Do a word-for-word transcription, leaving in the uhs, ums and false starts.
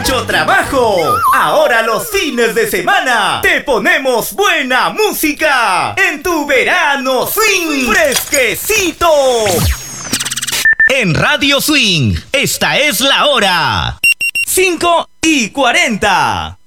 mucho trabajo. Ahora los fines de semana te ponemos buena música en tu verano swing fresquecito. En Radio Swing, esta es la hora. cinco y cuarenta.